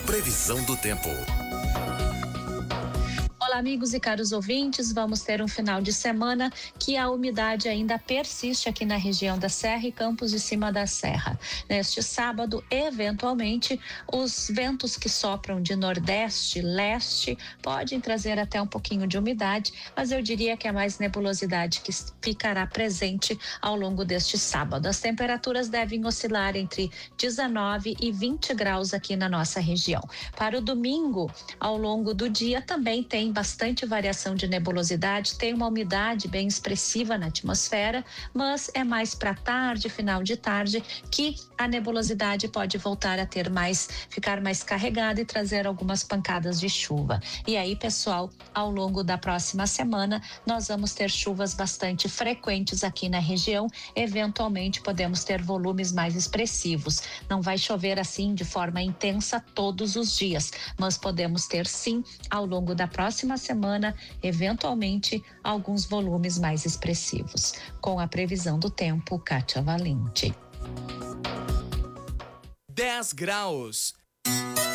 Previsão do tempo. Olá, amigos e caros ouvintes, vamos ter um final de semana que a umidade ainda persiste aqui na região da Serra e Campos de Cima da Serra. Neste sábado, eventualmente, os ventos que sopram de nordeste, leste, podem trazer até um pouquinho de umidade, mas eu diria que é mais nebulosidade que ficará presente ao longo deste sábado. As temperaturas devem oscilar entre 19 e 20 graus aqui na nossa região. Para o domingo, ao longo do dia, também tem bastante variação de nebulosidade, tem uma umidade bem expressiva na atmosfera, mas é mais para tarde, final de tarde, que a nebulosidade pode voltar a ficar mais carregada e trazer algumas pancadas de chuva. E aí, pessoal, ao longo da próxima semana, nós vamos ter chuvas bastante frequentes aqui na região, eventualmente podemos ter volumes mais expressivos. Não vai chover assim de forma intensa todos os dias, mas podemos ter sim, ao longo da próxima semana, eventualmente, alguns volumes mais expressivos. Com a previsão do tempo, Kátia Valente. 10 graus.